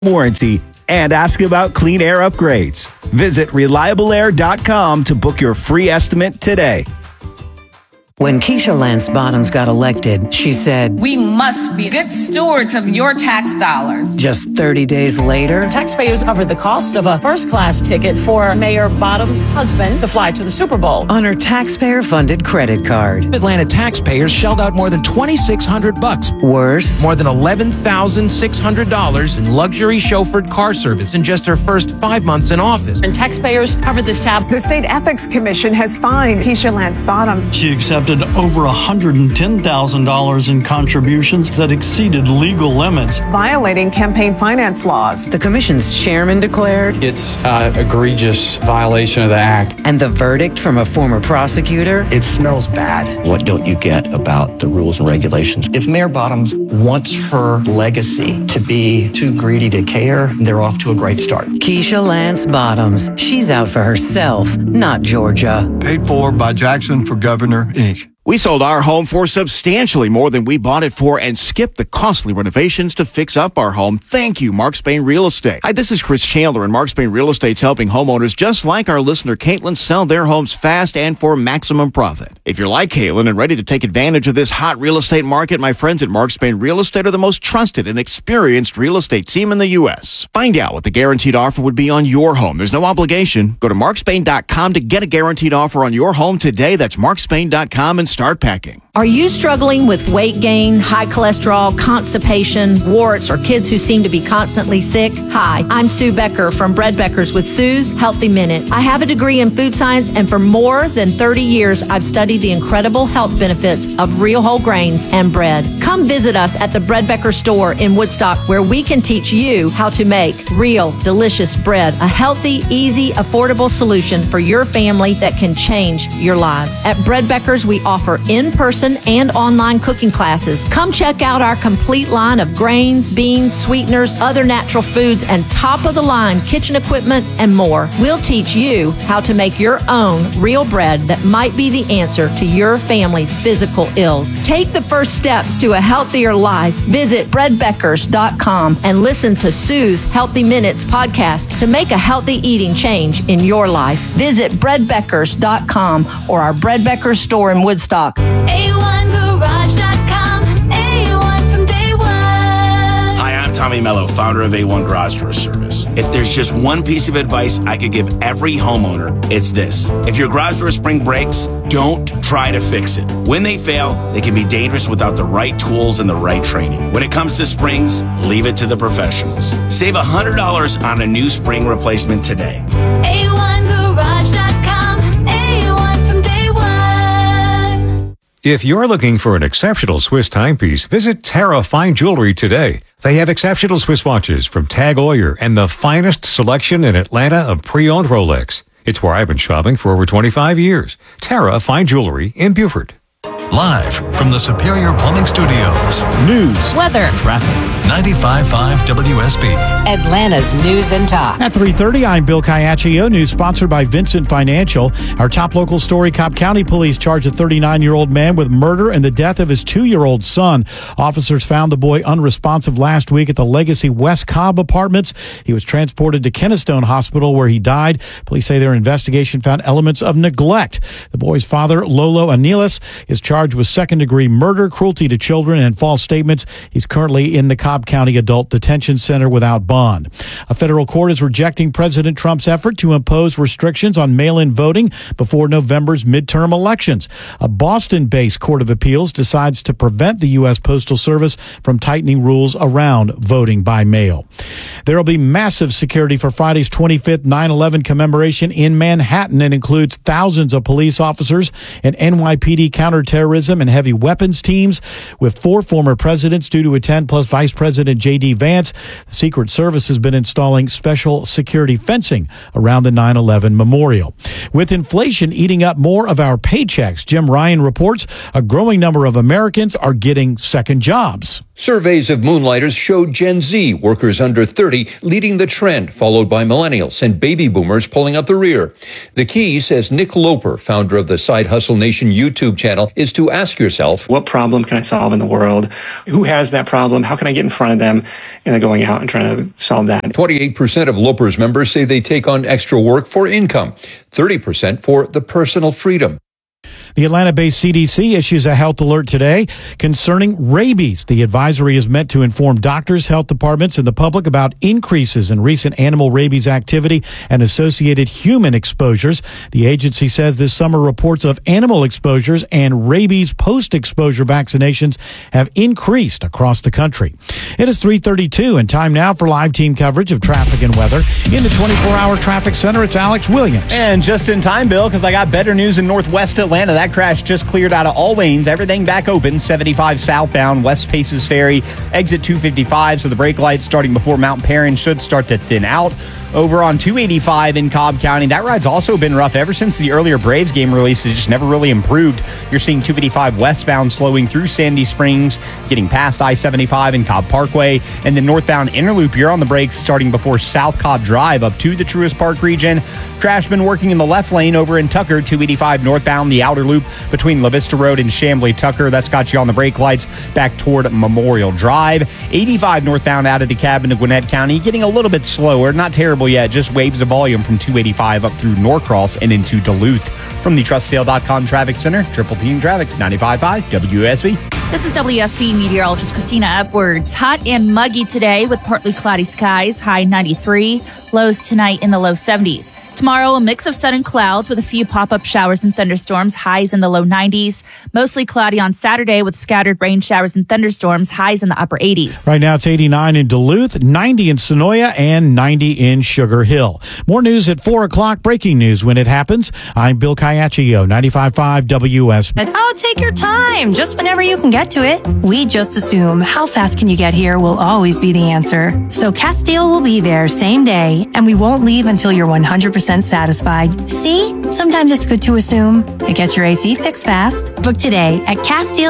warranty, and ask about clean air upgrades. Visit reliableair.com to book your free estimate today. When Keisha Lance Bottoms got elected, she said, "We must be good stewards of your tax dollars." Just 30 days later, taxpayers covered the cost of a first-class ticket for Mayor Bottoms' husband to fly to the Super Bowl on her taxpayer-funded credit card. Atlanta taxpayers shelled out more than $2,600. Worse, more than $11,600 in luxury chauffeured car service in just her first 5 months in office. And taxpayers covered this tab. The State Ethics Commission has fined Keisha Lance Bottoms. She accepted over $110,000 in contributions that exceeded legal limits, violating campaign finance laws. The commission's chairman declared it's an egregious violation of the act. And the verdict from a former prosecutor? It smells bad. What don't you get about the rules and regulations? If Mayor Bottoms wants her legacy to be too greedy to care, they're off to a great start. Keisha Lance Bottoms. She's out for herself, not Georgia. Paid for by Jackson for Governor, Inc. We sold our home for substantially more than we bought it for and skipped the costly renovations to fix up our home. Thank you, Mark Spain Real Estate. Hi, this is Chris Chandler, and Mark Spain Real Estate's helping homeowners just like our listener Caitlin sell their homes fast and for maximum profit. If you're like Caitlin and ready to take advantage of this hot real estate market, my friends at Mark Spain Real Estate are the most trusted and experienced real estate team in the U.S. Find out what the guaranteed offer would be on your home. There's no obligation. Go to markspain.com to get a guaranteed offer on your home today. That's markspain.com and start packing. Are you struggling with weight gain, high cholesterol, constipation, warts, or kids who seem to be constantly sick? Hi, I'm Sue Becker from Bread Beckers with Sue's Healthy Minute. I have a degree in food science, and for more than 30 years, I've studied the incredible health benefits of real whole grains and bread. Come visit us at the Bread Becker store in Woodstock, where we can teach you how to make real, delicious bread, a healthy, easy, affordable solution for your family that can change your lives. At Bread Beckers, we offer in-person and online cooking classes. Come check out our complete line of grains, beans, sweeteners, other natural foods, and top-of-the-line kitchen equipment and more. We'll teach you how to make your own real bread that might be the answer to your family's physical ills. Take the first steps to a healthier life. Visit breadbeckers.com and listen to Sue's Healthy Minutes podcast to make a healthy eating change in your life. Visit breadbeckers.com or our Bread Beckers store in Woodstock. A1Garage.com, A1 from day one. Hi, I'm Tommy Mello, founder of A1 Garage Door Service. If there's just one piece of advice I could give every homeowner, it's this. If your garage door spring breaks, don't try to fix it. When they fail, they can be dangerous without the right tools and the right training. When it comes to springs, leave it to the professionals. Save $100 on a new spring replacement today. A1Garage.com, A1 from day one. If you're looking for an exceptional Swiss timepiece, visit Terra Fine Jewelry today. They have exceptional Swiss watches from Tag Heuer and the finest selection in Atlanta of pre-owned Rolex. It's where I've been shopping for over 25 years. Terra Fine Jewelry in Beaufort. Live from the Superior Plumbing Studios. News, weather, traffic. 95.5 WSB. Atlanta's News and Talk. At 3:30, I'm Bill Caiaccio. News sponsored by Vincent Financial. Our top local story, Cobb County Police charge a 39-year-old man with murder and the death of his 2-year-old son. Officers found the boy unresponsive last week at the Legacy West Cobb Apartments. He was transported to Kennestone Hospital where he died. Police say their investigation found elements of neglect. The boy's father, Lolo Anilis, is charged with second-degree murder, cruelty to children, and false statements. He's currently in the Cobb County Adult Detention Center without bond. A federal court is rejecting President Trump's effort to impose restrictions on mail-in voting before November's midterm elections. A Boston-based court of appeals decides to prevent the U.S. Postal Service from tightening rules around voting by mail. There will be massive security for Friday's 25th 9/11 commemoration in Manhattan and includes thousands of police officers and NYPD counterterrorism and heavy weapons teams, with 4 former presidents due to attend, plus Vice President J.D. Vance. The Secret Service has been installing special security fencing around the 9/11 memorial. With inflation eating up more of our paychecks, Jim Ryan reports a growing number of Americans are getting second jobs. Surveys of Moonlighters showed Gen Z workers under 30 County leading the trend, followed by millennials and baby boomers pulling up the rear. The key, says Nick Loper, founder of the Side Hustle Nation YouTube channel, is to ask yourself, what problem can I solve in the world? Who has that problem? How can I get in front of them? And then going out and trying to solve that. 28% of Loper's members say they take on extra work for income, 30% for the personal freedom. The Atlanta-based CDC issues a health alert today concerning rabies. The advisory is meant to inform doctors, health departments, and the public about increases in recent animal rabies activity and associated human exposures. The agency says this summer reports of animal exposures and rabies post-exposure vaccinations have increased across the country. It is 3:32 and time now for live team coverage of traffic and weather. In the 24-hour traffic center, it's Alex Williams. And just in time, Bill, because I got better news in Northwest Atlanta. That crash just cleared out of all lanes. Everything back open. 75 southbound, West Paces Ferry, exit 255. So the brake lights starting before Mount Perrin should start to thin out. Over on 285 in Cobb County, that ride's also been rough ever since the earlier Braves game release. It just never really improved. You're seeing 285 westbound slowing through Sandy Springs, getting past I-75 and Cobb Parkway, and then northbound Interloop, you're on the brakes starting before South Cobb Drive up to the Truist Park region. Crash been working in the left lane over in Tucker, 285 northbound, the outer loop between La Vista Road and Chamblee Tucker. That's got you on the brake lights back toward Memorial Drive. 85 northbound out of the cabin to Gwinnett County, getting a little bit slower, not terrible yet, just waves of volume from 285 up through Norcross and into Duluth. From the TrustSale.com Traffic Center, Triple Team Traffic, 95.5 WSB. This is WSB meteorologist Christina Edwards. Hot and muggy today with partly cloudy skies, high 93, lows tonight in the low 70s. Tomorrow, a mix of sun and clouds with a few pop-up showers and thunderstorms, highs in the low 90s. Mostly cloudy on Saturday with scattered rain showers and thunderstorms, highs in the upper 80s. Right now, it's 89 in Duluth, 90 in Sonoya, and 90 in Sugar Hill. More news at 4 o'clock, breaking news when it happens. I'm Bill Caiaccio, 95.5 WSB. Oh, take your time, just whenever you can get to it. We just assume how fast can you get here will always be the answer. So Castile will be there same day, and we won't leave until you're 100% satisfied. See? Sometimes it's good to assume. It gets your AC fixed fast. Book today at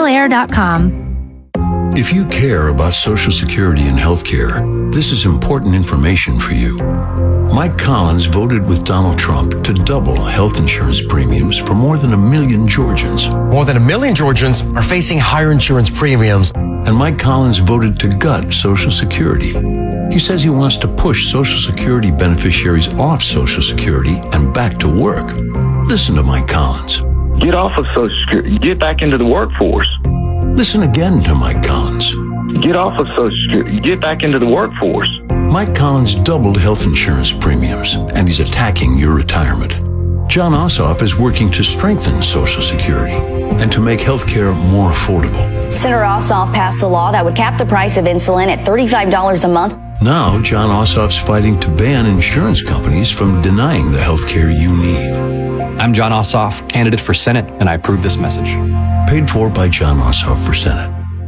CastileAir.com. If you care about Social Security and healthcare, this is important information for you. Mike Collins voted with Donald Trump to double health insurance premiums for more than 1 million Georgians. More than 1 million Georgians are facing higher insurance premiums. And Mike Collins voted to gut Social Security. He says he wants to push Social Security beneficiaries off Social Security and back to work. Listen to Mike Collins. Get off of Social Security. Get back into the workforce. Listen again to Mike Collins. Get off of Social Security. Get back into the workforce. Mike Collins doubled health insurance premiums, and he's attacking your retirement. John Ossoff is working to strengthen Social Security and to make health care more affordable. Senator Ossoff passed a law that would cap the price of insulin at $35 a month. Now, John Ossoff's fighting to ban insurance companies from denying the health care you need. I'm John Ossoff, candidate for Senate, and I approve this message. Paid for by John Ossoff for Senate.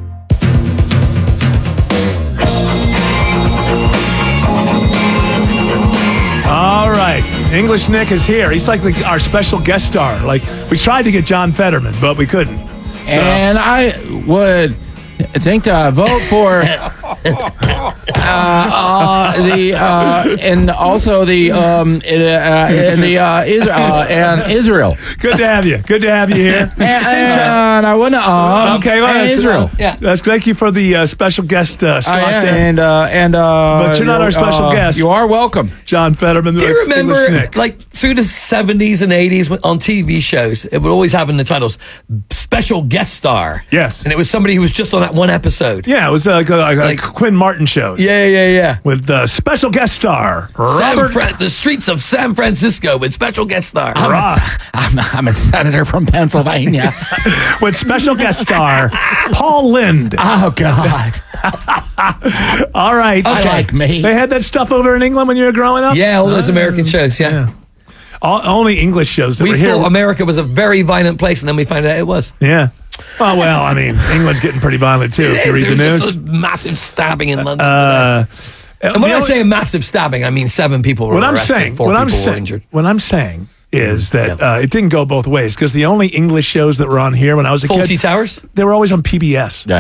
All right. English Nick is here. He's like our special guest star. Like, we tried to get John Fetterman, but we couldn't. So. And I would think to vote for and also Israel. Good to have you. Good to have you here. and I want to okay, well, and Israel. Yeah, thank you for the special guest slot there. But you're not our special guest. You are welcome, John Fetterman. Do you remember, like through the 70s and 80s on TV shows, it would always have in the titles "special guest star"? Yes, and it was somebody who was just on that one episode. Yeah, it was like Quinn Martin shows. Yeah. With special guest star the streets of San Francisco with special guest star. I'm a senator from Pennsylvania. With special guest star Paul Lind. Oh God. All right. Okay. Like me. They had that stuff over in England when you were growing up? Yeah, all those American shows, yeah. Only English shows that we were here. thought America was a very violent place, and then we found out it was. Yeah. Oh, well, I mean, England's getting pretty violent, too, if you read the news. Just a massive stabbing in London today. And when I say a massive stabbing, I mean 7 people were arrested, 4 people were injured. What I'm saying is that it didn't go both ways, because the only English shows that were on here when I was a kid... Fawlty Towers? They were always on PBS. Right.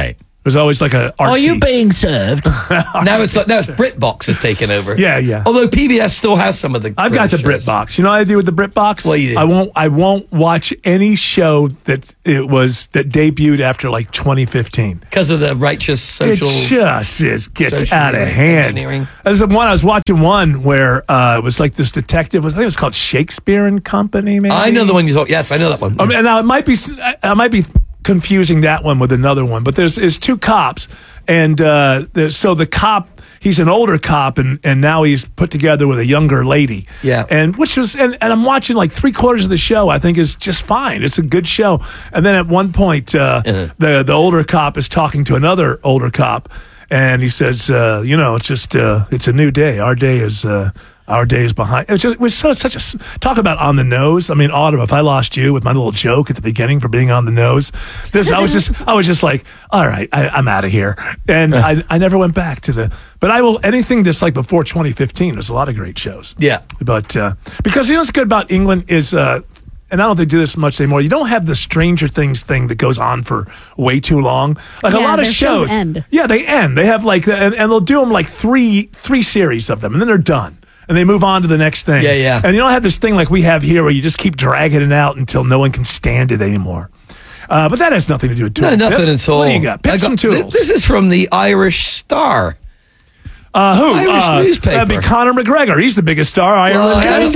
There's always like a Are you artsy. being served? Now it's BritBox has taken over. Yeah. Although PBS still has some of the. I've got the British shows. BritBox. You know what I do with the BritBox? What do you do? I won't watch any show that debuted after like 2015 because of the righteous social. It just gets social out of hand. engineering. As the one I was watching where it was like this detective I think it was called Shakespeare and Company. Maybe I know the one you thought. Yes, I know that one. I mean, now it might be confusing that one with another one, but there's two cops, and so the cop, he's an older cop, and now he's put together with a younger lady. Yeah, and I'm watching like 3/4 of the show. I think is just fine. It's a good show. And then at one point, the older cop is talking to another older cop, and he says, it's just it's a new day. Our day is behind. It was such a talk about on the nose. I mean, Autumn, if I lost you with my little joke at the beginning for being on the nose, I was just like, all right, I'm out of here, and I never went back to the. But I will anything that's like before 2015. There's a lot of great shows. Yeah, but because what's good about England is. And I don't think they do this much anymore. You don't have the Stranger Things thing that goes on for way too long. Like a lot of shows end. Yeah, they end. They have like, and they'll do them like three series of them, and then they're done. And they move on to the next thing. Yeah. And you don't have this thing like we have here where you just keep dragging it out until no one can stand it anymore. But that has nothing to do with tools. No, nothing at all. What do you got? Pick some tools. This is from the Irish Star. Who? Irish newspaper. That'd be Conor McGregor. He's the biggest star Ireland has.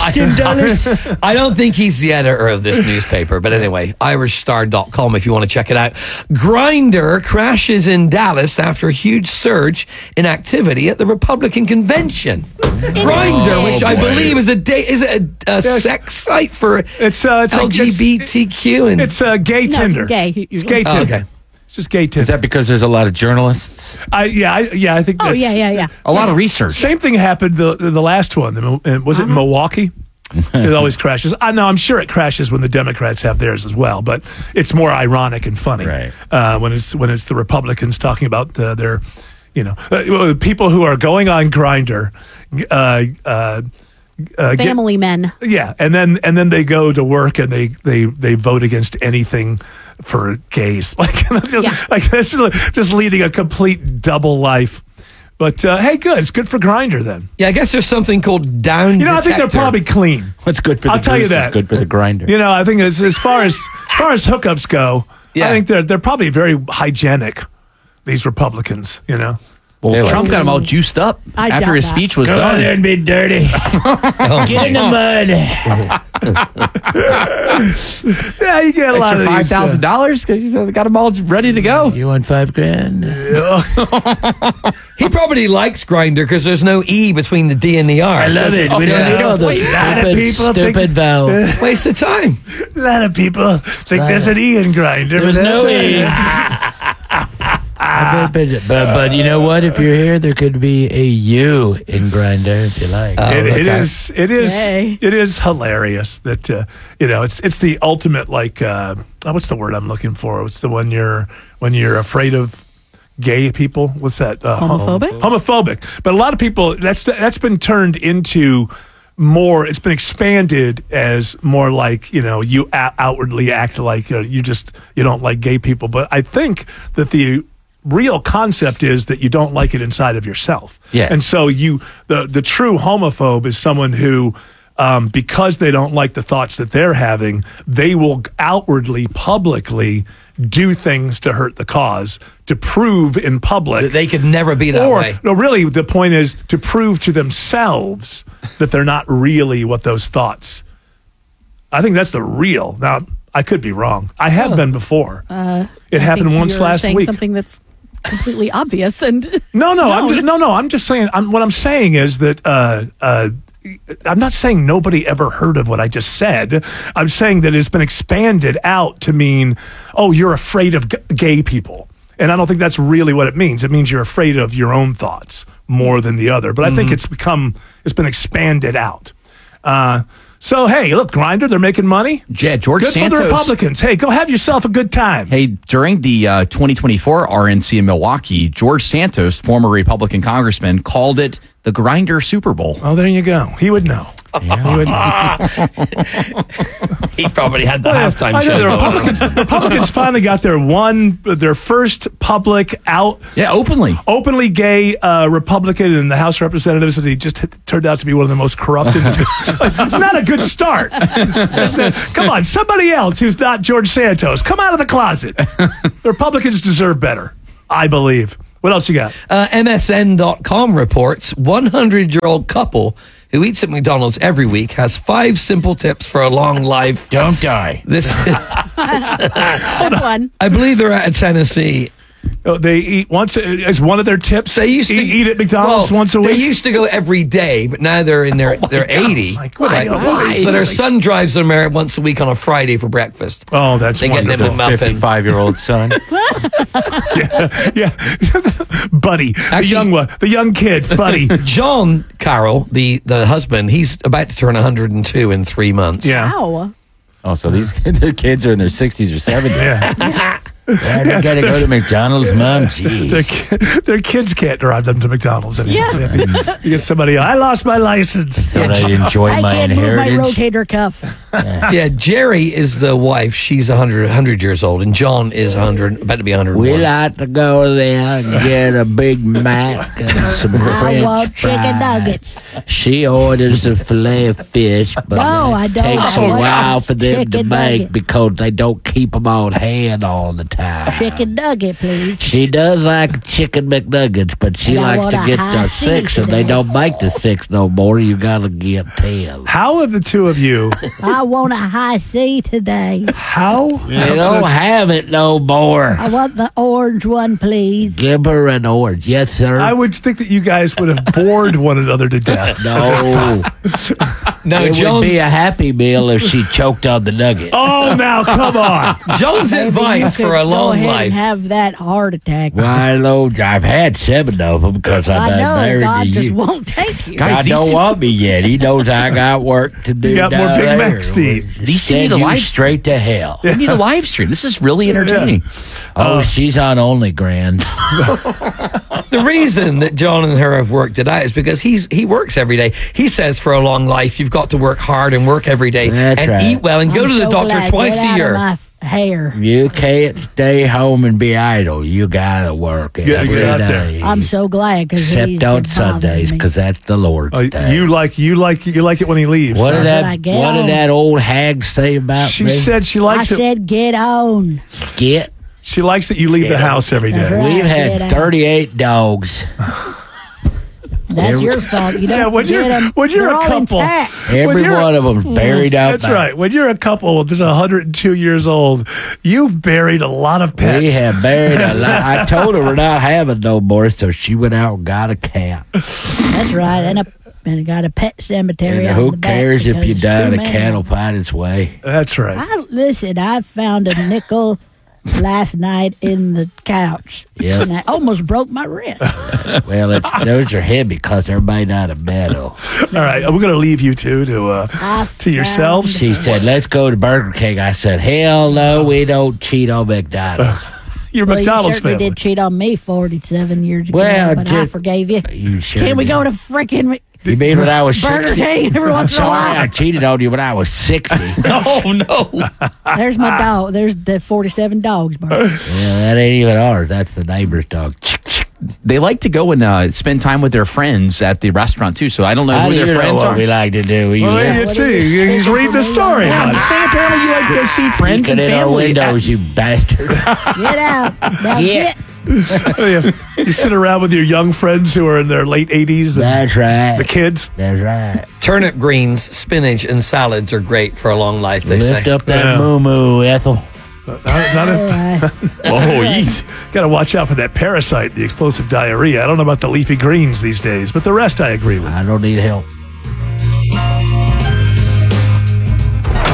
I don't think he's the editor of this newspaper, but anyway, irishstar.com if you want to check it out. Grindr crashes in Dallas after a huge surge in activity at the Republican convention. Grindr, which I believe is a sex site for LGBTQ. It's gay Tinder. It's gay. It's gay Tinder. Okay. It's just gay Tinder. Is that because there's a lot of journalists? I think that's... yeah. A lot of research. Same thing happened the last one. Was it Milwaukee? It always crashes. I know. I'm sure it crashes when the Democrats have theirs as well, but it's more ironic and funny when it's the Republicans talking about their, people who are going on Grindr. Family men. Yeah, and then they go to work and they vote against anything for gays. Like this is just leading a complete double life. But hey, good. It's good for Grindr then. Yeah, I guess there's something called down. I think they're probably clean. What's good for the I'll tell you goose that. is good for the grinder. I think as far as hookups go, I think they're probably very hygienic. These Republicans, Well, Trump got them all juiced up after his speech was Go done. on there and be dirty. Get in the mud. Yeah, you get a lot of these. $5,000 because you got them all ready to go. You want $5,000? He probably likes Grindr because there's no E between the D and the R. I love it. We don't need all those stupid vowels. Waste of time. A lot of people think there's an E in Grindr. There's no E. But you know what? If you're here, there could be a U in Grindr if you like. It is hilarious that it's the ultimate what's the word I'm looking for? It's the when you're afraid of gay people. What's that? Homophobic. But a lot of people that's been turned into more. It's been expanded as more like you outwardly act like you don't like gay people. But I think that the real concept is that you don't like it inside of yourself. Yes. And so the true homophobe is someone who, because they don't like the thoughts that they're having, they will outwardly, publicly do things to hurt the cause, to prove in public. That they could never be that way. No, really, the point is to prove to themselves that they're not really what those thoughts. I think that's the real. Now, I could be wrong. I have been before. It happened once last saying week. Something that's completely obvious and No. I'm just saying. What I'm saying is that I'm not saying nobody ever heard of what I just said. I'm saying that it's been expanded out to mean, you're afraid of gay people, and I don't think that's really what it means. It means you're afraid of your own thoughts more than the other. But I think it's been expanded out. So, hey, look, Grindr, they're making money. Yeah, George Good Santos. for the Republicans. Hey, go have yourself a good time. Hey, during the 2024 RNC in Milwaukee, George Santos, former Republican congressman, called it the Grindr Super Bowl. Oh, there you go. He would know. He probably had the halftime I know, show. the Republicans finally got their first public out. Yeah, openly gay Republican in the House of Representatives, and he just turned out to be one of the most corrupt. It's not a good start. Come on, somebody else who's not George Santos, come out of the closet. The Republicans deserve better, I believe. What else you got? MSN.com reports 100-year-old couple who eats at McDonald's every week has 5 simple tips for a long life. Don't die. This, Good one. I believe they're out of Tennessee. Oh, they eat once as one of their tips. They used to eat at McDonald's once a week. They used to go every day, but now they're in their 80. Why? So their son drives them there once a week on a Friday for breakfast. Oh, that's they wonderful. Get them a muffin. 55-year-old son. yeah. Buddy, the young one, the young kid, Buddy. John Carroll, the husband, he's about to turn 102 in 3 months. Yeah. Wow. Oh, so the kids are in their 60s or 70s. Yeah. They got to go to McDonald's, Mom. Jeez. Their kids can't drive them to McDonald's anymore. Yeah. You get somebody, I lost my license. Thought I'd enjoy I my can't inheritance. move my rotator cuff. Yeah, Jerry is the wife. She's 100 years old, and John is about to be 101. We like to go there and get a Big Mac and some I French want chicken fries. nuggets. She orders a filet of fish, but No, I it don't. takes I a want while for them to chicken make nugget. because they don't keep them on hand all the time. Chicken nugget, please. She does like chicken McNuggets, but she And I likes to want a get high the C 6, and they today. don't make the 6 no more. You got to get 10. How have the two of you? I want a high C today. How? They don't have it no more. I want the orange one, please. Give her an orange. Yes, sir. I would think that you guys would have bored one another to death. No. No, It John. would be a Happy Meal if she choked on the nugget. Oh, now come on. John's Maybe advice you for could a long go ahead life. and have that heart attack. Why, Lord, I've had 7 of them because I've I been know married God to just you. won't take you. Guys, God these don't two- want me yet. He knows I got work to do. You got more down Big there. Macs to eat. These two Send need a you live straight to hell. We need a live stream. This is really entertaining. Oh, she's on OnlyGrams. The reason that John and her have worked it out is because he works every day. He says for a long life, you've got to work hard and work every day That's and right. eat well and go I'm Oh, to the so doctor glad. twice Get a out of year. my hair. You can't stay home and be idle. You gotta work every Get out there. day. I'm so glad because Except on Sundays, because that's the Lord's day. You like it when he leaves. What huh? did I that? get What on? did that old hag say about She me? said she I likes it. said, get on. Get. She likes that you leave the house every That's day. right. We've had Get out. 38 dogs. That's your fault. You don't Yeah, when get them. you're They're a all couple, intact. Every one of them's buried out That's back. right. When you're a couple that's 102 years old, you've buried a lot of pets. We have buried a lot. I told her we're not having no more, so she went out and got a cat. That's right. And got a pet cemetery. And out who in the back cares if because you it's die? too The many. cat will find its way. That's right. Listen, I found a nickel last night in the couch. Yep. And I almost broke my wrist. Well, those are heavy because they're made out of metal. All right, we're going to leave you two to yourselves. She said, let's go to Burger King. I said, hell no, we don't cheat on McDonald's. You're Well, McDonald's you certainly family. did cheat on me 47 years ago, Well, but I just- forgave you. You sure Can we did. go to freaking You mean when I was Burger 60? King every I'm once in a sorry, I while? cheated on you when I was 60. Oh, no. There's my dog. There's the 47 dogs, Bart. Yeah, that ain't even ours. That's the neighbor's dog. They like to go and spend time with their friends at the restaurant too. So I don't know How who do their you know friends what are. we like to do? You Well, live you see, he's reading the story. Yeah, I'm bud. just saying apparently you like to go see friends peeking and in our family. windows, you bastard. Get out. Now Yeah. get. You sit around with your young friends who are in their late 80s. And That's right. the kids. That's right. Turnip greens, spinach, and salads are great for a long life, they Lift say. up that Yeah. moo-moo, Ethel. Not if, Oh, yeet. got to watch out for that parasite, the explosive diarrhea. I don't know about the leafy greens these days, but the rest I agree with. I don't need help.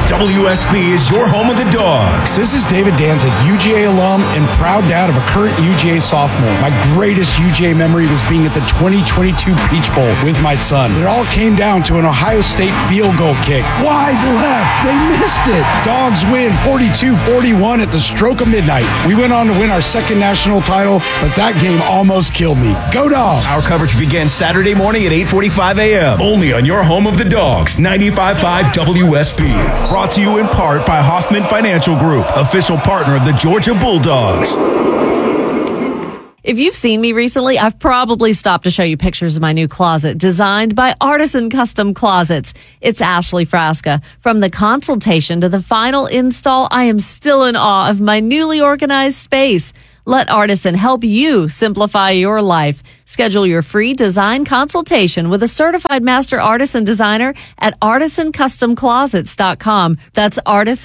WSB is your home of the Dogs. This is David Danzig, UGA alum and proud dad of a current UGA sophomore. My greatest UGA memory was being at the 2022 Peach Bowl with my son. It all came down to an Ohio State field goal kick. Wide left. They missed it. Dogs win 42-41 at the stroke of midnight. We went on to win our second national title, but that game almost killed me. Go Dogs! Our coverage begins Saturday morning at 8:45 a.m. Only on your home of the Dogs, 95.5 WSB. Brought to you in part by Hoffman Financial Group, official partner of the Georgia Bulldogs. If you've seen me recently, I've probably stopped to show you pictures of my new closet designed by Artisan Custom Closets. It's Ashley Frasca. From the consultation to the final install, I am still in awe of my newly organized space. Let Artisan help you simplify your life. Schedule your free design consultation with a certified master artisan designer at artisancustomclosets.com. That's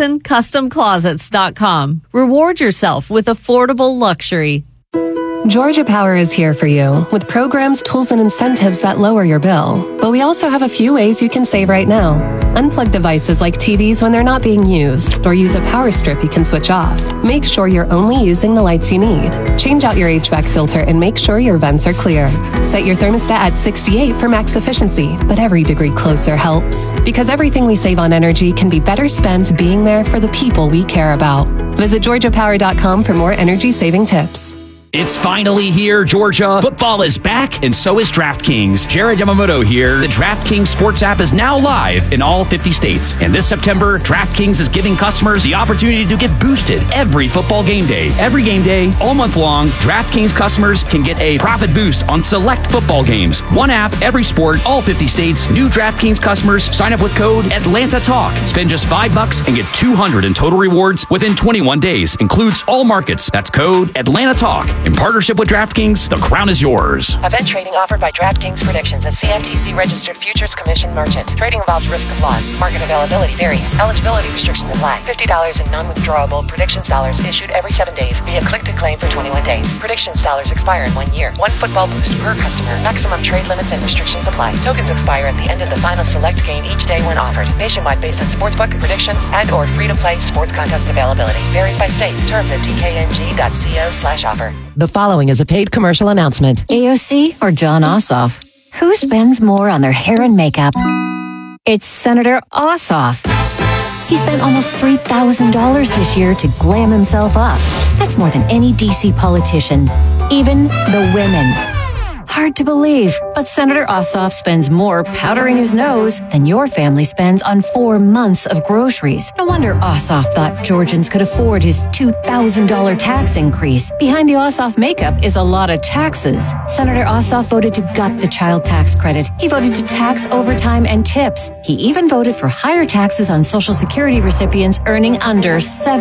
artisancustomclosets.com. Reward yourself with affordable luxury. Georgia Power is here for you with programs, tools, and incentives that lower your bill. But we also have a few ways you can save right now. Unplug devices like TVs when they're not being used, or use a power strip you can switch off. Make sure you're only using the lights you need. Change out your HVAC filter and make sure your vents are clear. Set your thermostat at 68 for max efficiency, but every degree closer helps. Because everything we save on energy can be better spent being there for the people we care about. Visit GeorgiaPower.com for more energy-saving tips. It's finally here, Georgia. Football is back, and so is DraftKings. Jared Yamamoto here. The DraftKings Sports app is now live in all 50 states. And this September, DraftKings is giving customers the opportunity to get boosted every football game day. Every game day, all month long, DraftKings customers can get a profit boost on select football games. One app, every sport, all 50 states. New DraftKings customers sign up with code ATLANTATALK. Spend just $5 and get $200 in total rewards within 21 days. Includes all markets. That's code ATLANTATALK. In partnership with DraftKings, the crown is yours. Event trading offered by DraftKings Predictions, a CFTC registered futures commission merchant. Trading involves risk of loss. Market availability varies. Eligibility restrictions apply. $50 in non-withdrawable Predictions dollars issued every 7 days via click to claim for 21 days. Predictions dollars expire in 1 year. 1 football boost per customer. Maximum trade limits and restrictions apply. Tokens expire at the end of the final select game each day when offered. Nationwide based on sportsbook, predictions, and or free-to-play sports contest availability. Varies by state. Terms at tkng.co/offer. The following is a paid commercial announcement. AOC or John Ossoff? Who spends more on their hair and makeup? It's Senator Ossoff. He spent almost $3,000 this year to glam himself up. That's more than any DC politician, even the women. Hard to believe, but Senator Ossoff spends more powdering his nose than your family spends on 4 months of groceries. No wonder Ossoff thought Georgians could afford his $2,000 tax increase. Behind the Ossoff makeup is a lot of taxes. Senator Ossoff voted to gut the child tax credit. He voted to tax overtime and tips. He even voted for higher taxes on Social Security recipients earning under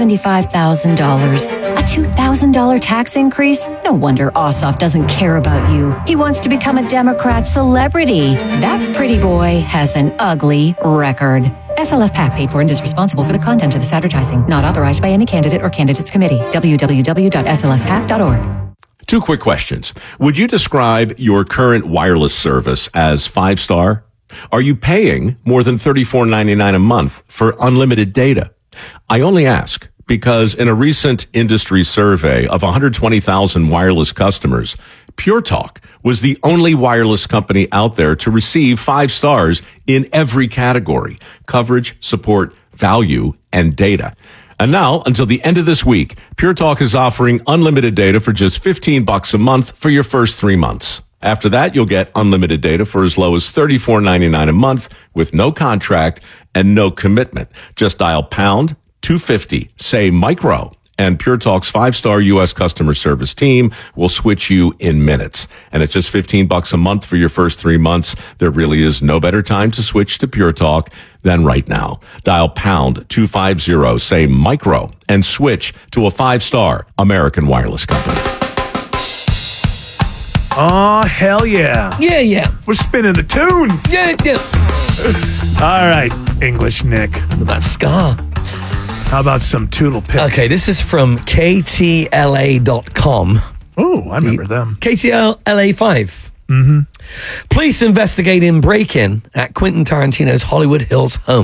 $75,000. A $2,000 tax increase? No wonder Ossoff doesn't care about you. He wants to become a Democrat celebrity. That pretty boy has an ugly record. SLF PAC paid for and is responsible for the content of this advertising. Not authorized by any candidate or candidates committee. www.slfpac.org. 2 quick questions. Would you describe your current wireless service as 5-star? Are you paying more than $34.99 a month for unlimited data? I only ask because in a recent industry survey of 120,000 wireless customers, Pure Talk was the only wireless company out there to receive 5 stars in every category: coverage, support, value, and data. And now, until the end of this week, Pure Talk is offering unlimited data for just $15 a month for your first 3 months. After that, you'll get unlimited data for as low as $34.99 a month with no contract and no commitment. Just dial pound 250, say micro, and Pure Talk's 5-star U.S. customer service team will switch you in minutes. And at just $15 a month for your first 3 months, there really is no better time to switch to Pure Talk than right now. Dial pound 250, say micro, and switch to a 5-star American wireless company. Oh, hell yeah. Yeah. We're spinning the tunes. Yeah. All right, English Nick. That's ska. How about some Toodle Pip? Okay, this is from KTLA.com. Oh, I remember them. KTLA 5. Mm-hmm. Police investigating break-in at Quentin Tarantino's Hollywood Hills home.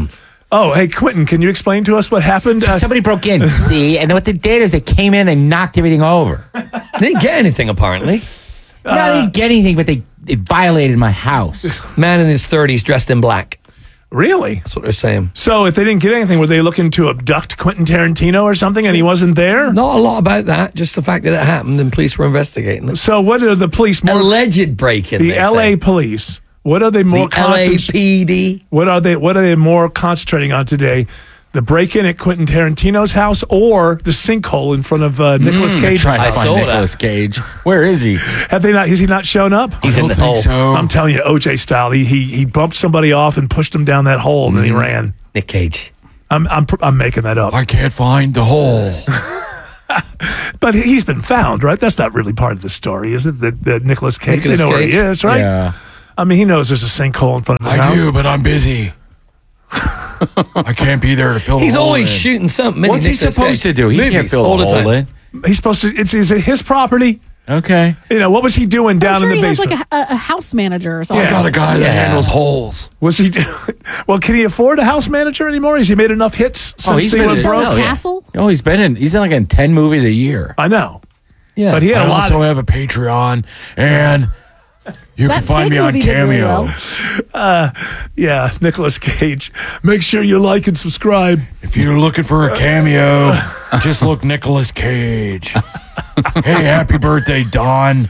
Oh, hey, Quentin, can you explain to us what happened? Somebody broke in, see, and what they did is they came in and they knocked everything over. They didn't get anything, apparently. No, they didn't get anything, but they violated my house. Man in his 30s dressed in black. Really? That's what they're saying. So if they didn't get anything, were they looking to abduct Quentin Tarantino or something and he wasn't there? Not a lot about that, just the fact that it happened and police were investigating it. So what are the police more... Alleged break-in, The LA police. What are they more... The LAPD. What are they more concentrating on today? The break-in at Quentin Tarantino's house or the sinkhole in front of Nicolas Cage's house? I saw Nicolas Cage. Where is he? Have they not? Has he not shown up? He's in the hole. So. I'm telling you, OJ style. He bumped somebody off and pushed him down that hole, and then he ran. Nick Cage. I'm making that up. I can't find the hole. But he's been found, right? That's not really part of the story, is it? That Nicolas Cage. They know where he is, right? Yeah. I mean, he knows there's a sinkhole in front of his house. I do, but I'm busy. I can't be there to fill the hole. He's always in. shooting something. What's he supposed to do? He Movies, can't fill all the the hole time. in. He's supposed to. Is it his property? Okay. You know, what was he doing down in the he basement? has like a house manager or something. I got a guy that handles holes. Was he? Well, can he afford a house manager anymore? Has he made enough hits since he was broke? Castle? Oh, he's in 10 movies a year. I know. Yeah. But he had I a lot also have a Patreon, and you can find me on movie did really Cameo. well. Yeah, Nicolas Cage. Make sure you like and subscribe. If you're looking for a cameo, just look Nicolas Cage. Hey, happy birthday, Don.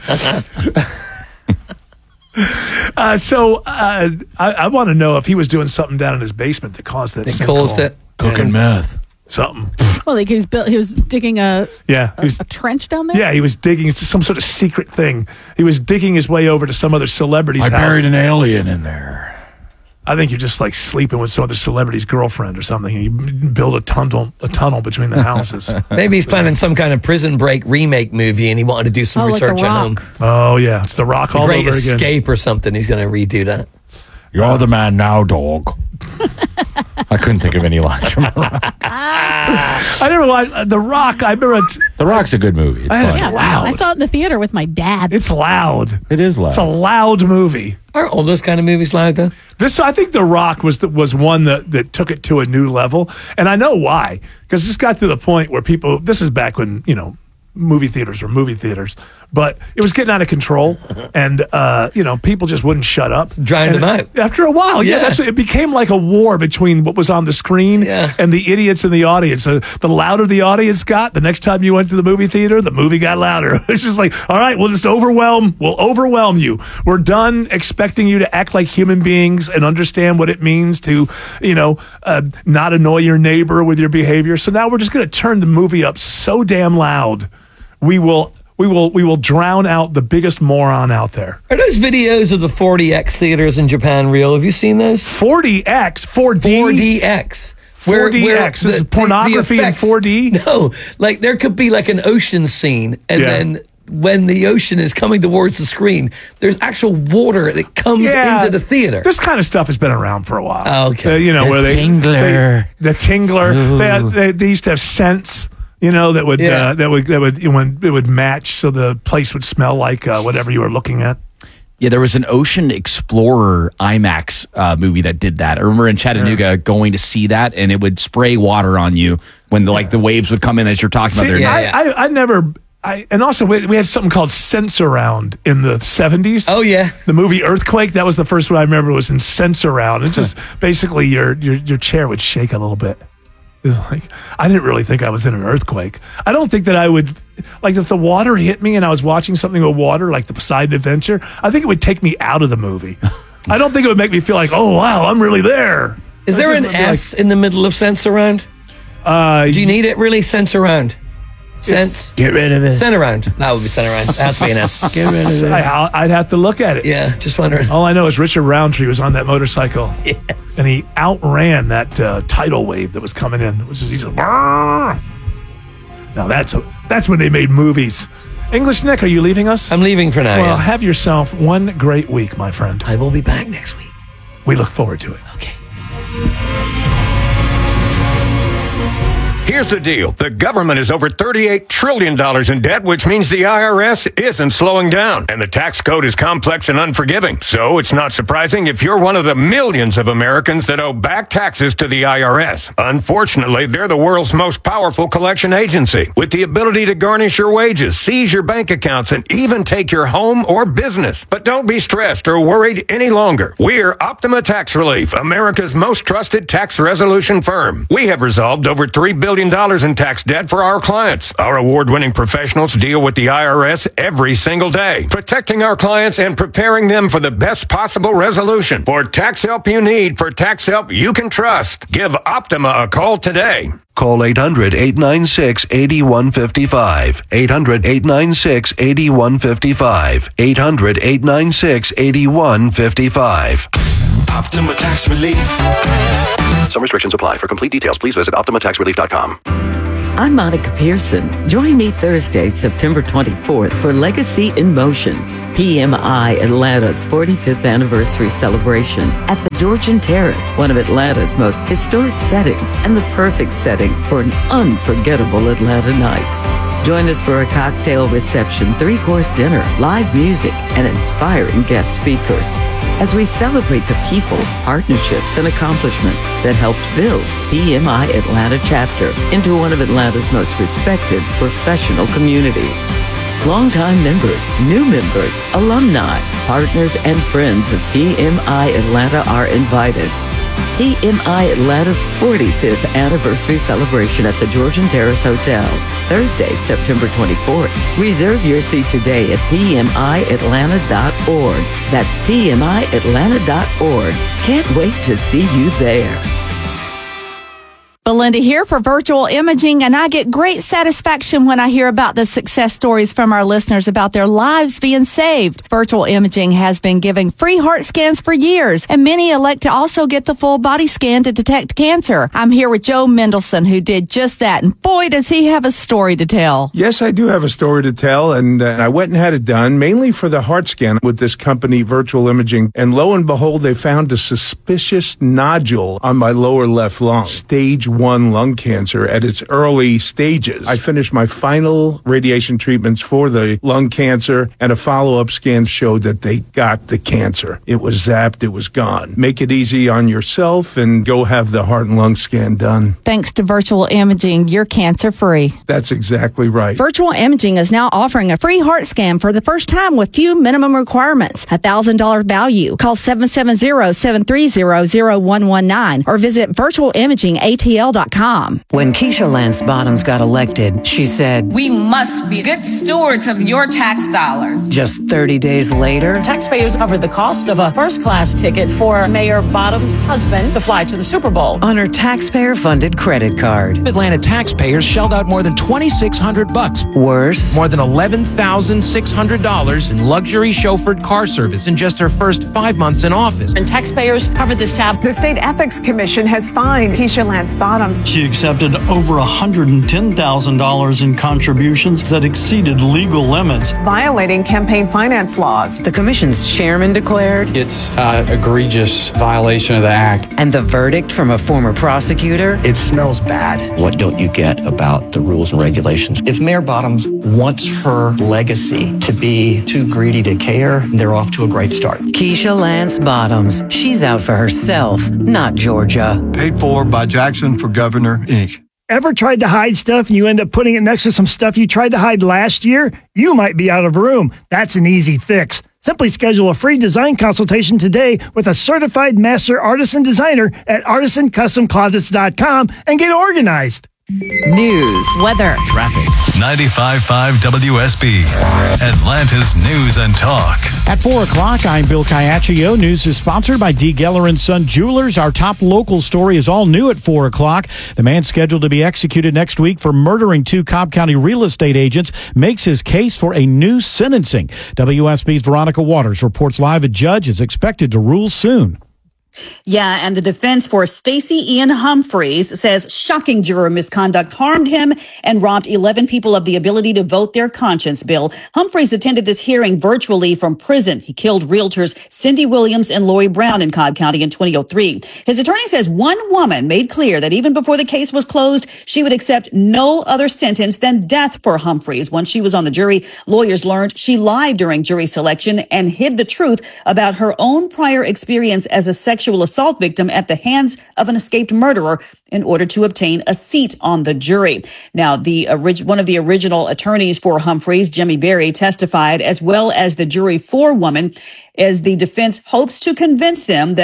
I want to know if he was doing something down in his basement that caused that. It caused it. Cooking meth. Something. Well, like he was digging a trench down there. Yeah, he was digging some sort of secret thing. He was digging his way over to some other celebrity's I house. buried an alien in there. I think you're just like sleeping with some other celebrity's girlfriend or something. And you build a tunnel between the houses. Maybe he's planning some kind of Prison Break remake movie, and he wanted to do some research at home. Oh yeah, it's The Rock all Great over again. Escape or something. He's going to redo that. You're the man now, dog. I couldn't think of any lines from The Rock. I never watched The Rock. I remember The Rock's a good movie. It's It's fun. loud. I saw it in the theater with my dad. It's loud. It is loud. It's a loud movie. Aren't all those kind of movies loud though? I think The Rock was one that took it to a new level, and I know why. Because this got to the point where people. This is back when movie theaters were movie theaters, but it was getting out of control, and people just wouldn't shut up. Drowned them out. After a while, it became like a war between what was on the screen and the idiots in the audience. The louder the audience got, the next time you went to the movie theater, the movie got louder. It's just like, all right, we'll overwhelm you. We're done expecting you to act like human beings and understand what it means to, not annoy your neighbor with your behavior. So now we're just going to turn the movie up so damn loud. We will drown out the biggest moron out there. Are those videos of the 4DX theaters in Japan real? Have you seen those? 4DX? 4DX. 4DX. This is pornography in 4D? No. Like there could be like an ocean scene, and then when the ocean is coming towards the screen, there's actual water that comes into the theater. This kind of stuff has been around for a while. Oh, okay. Where the Tingler. They used to have scents. That would match, so the place would smell like whatever you were looking at. Yeah, there was an Ocean Explorer IMAX movie that did that. I remember in Chattanooga going to see that, and it would spray water on you when the waves would come in as you're talking about. And also we had something called Sense-Around in the 70s. Oh yeah, the movie Earthquake. That was the first one I remember. Was in Sense-Around. It just basically your chair would shake a little bit. It was like, I didn't really think I was in an earthquake. I don't think that I would, like if the water hit me and I was watching something with water, like the Poseidon Adventure, I think it would take me out of the movie. I don't think it would make me feel like, oh, wow, I'm really there. Is there an S in the middle of Sense-Around? Do you need it really? Sense-Around. Sense. Get rid of it. Send-Around. That would be Send-Around. It has to be an S. Get rid of it. I'd have to look at it. Yeah, just wondering. All I know is Richard Roundtree was on that motorcycle. Yes. And he outran that tidal wave that was coming in. He's like, brrr. Now that's when they made movies. English Nick, are you leaving us? I'm leaving for now. Well, have yourself one great week, my friend. I will be back next week. We look forward to it. Okay. Here's the deal. The government is over $38 trillion in debt, which means the IRS isn't slowing down. And the tax code is complex and unforgiving. So it's not surprising if you're one of the millions of Americans that owe back taxes to the IRS. Unfortunately, they're the world's most powerful collection agency, with the ability to garnish your wages, seize your bank accounts, and even take your home or business. But don't be stressed or worried any longer. We're Optima Tax Relief, America's most trusted tax resolution firm. We have resolved over $3 billion in tax debt for our clients. Our award-winning professionals deal with the IRS every single day, protecting our clients and preparing them for the best possible resolution. For tax help you need, for tax help you can trust, give Optima a call today. Call 800-896-8155. 800-896-8155. 800-896-8155. Optima Tax Relief. Some restrictions apply. For complete details, please visit OptimaTaxRelief.com. I'm Monica Pearson. Join me Thursday, September 24th for Legacy in Motion, PMI Atlanta's 45th anniversary celebration at the Georgian Terrace, one of Atlanta's most historic settings and the perfect setting for an unforgettable Atlanta night. Join us for a cocktail reception, 3-course dinner, live music, and inspiring guest speakers as we celebrate the people, partnerships, and accomplishments that helped build PMI Atlanta chapter into one of Atlanta's most respected professional communities. Longtime members, new members, alumni, partners, and friends of PMI Atlanta are invited. PMI Atlanta's 45th anniversary celebration at the Georgian Terrace Hotel, Thursday, September 24th. Reserve your seat today at PMIAtlanta.org. That's PMIAtlanta.org. Can't wait to see you there. Belinda here for Virtual Imaging, and I get great satisfaction when I hear about the success stories from our listeners about their lives being saved. Virtual Imaging has been giving free heart scans for years, and many elect to also get the full body scan to detect cancer. I'm here with Joe Mendelson, who did just that, and boy, does he have a story to tell. Yes, I do have a story to tell, and I went and had it done, mainly for the heart scan with this company, Virtual Imaging, and lo and behold, they found a suspicious nodule on my lower left lung, stage 1 lung cancer at its early stages. I finished my final radiation treatments for the lung cancer, and a follow-up scan showed that they got the cancer. It was zapped, it was gone. Make it easy on yourself and go have the heart and lung scan done. Thanks to Virtual Imaging, you're cancer-free. That's exactly right. Virtual Imaging is now offering a free heart scan for the first time with few minimum requirements. $1,000 value. Call 770-730-0119 or visit virtualimagingatl.com. When Keisha Lance Bottoms got elected, she said, "We must be good stewards of your tax dollars." Just 30 days later, taxpayers covered the cost of a first-class ticket for Mayor Bottoms' husband to fly to the Super Bowl on her taxpayer-funded credit card. Atlanta taxpayers shelled out more than $2,600. Worse, more than $11,600 in luxury chauffeured car service in just her first 5 months in office. And taxpayers covered this tab. The State Ethics Commission has fined Keisha Lance Bottoms. She accepted over $110,000 in contributions that exceeded legal limits, violating campaign finance laws. The commission's chairman declared it's an egregious violation of the act. And the verdict from a former prosecutor? It smells bad. What don't you get about the rules and regulations? If Mayor Bottoms wants her legacy to be too greedy to care, they're off to a great start. Keisha Lance Bottoms. She's out for herself, not Georgia. Paid for by Jackson for Governor, Inc. Ever tried to hide stuff and you end up putting it next to some stuff you tried to hide last year? You might be out of room. That's an easy fix. Simply schedule a free design consultation today with a certified master artisan designer at artisancustomclosets.com and get organized. News, weather, traffic. 95.5 WSB, Atlanta's News and Talk. At 4 o'clock, I'm Bill Caiaccio. News is sponsored by D. Geller & Son Jewelers. Our top local story is all new at 4 o'clock. The man scheduled to be executed next week for murdering 2 Cobb County real estate agents makes his case for a new sentencing. WSB's Veronica Waters reports live. A judge is expected to rule soon. Yeah, and the defense for Stacey Ian Humphreys says shocking juror misconduct harmed him and robbed 11 people of the ability to vote their conscience. Bill Humphreys attended this hearing virtually from prison. He killed realtors Cindy Williams and Lori Brown in Cobb County in 2003. His attorney says one woman made clear that even before the case was closed, she would accept no other sentence than death for Humphreys. Once she was on the jury, lawyers learned she lied during jury selection and hid the truth about her own prior experience as a sexual assault victim at the hands of an escaped murderer in order to obtain a seat on the jury. Now, one of the original attorneys for Humphreys, Jimmy Berry, testified, as well as the jury forewoman, as the defense hopes to convince